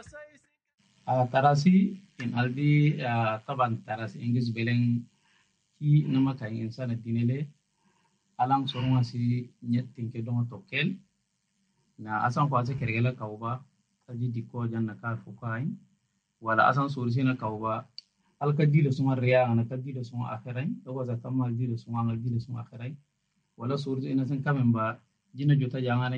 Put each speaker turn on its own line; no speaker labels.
tarasi in aldi taban tarasi ingis beleng ki nama kain insana dinele alang sorunga si nyet tinke dongo tokel na asan ko ase kergela kauba taji dikko janna ka fukain wala asan sursi na kauba alka dilo suma riya na ka dilo suma akhirai to waza tamal dilo suma ngal dilo suma akhirai wala sursi ina san kamen ba jina jota jangana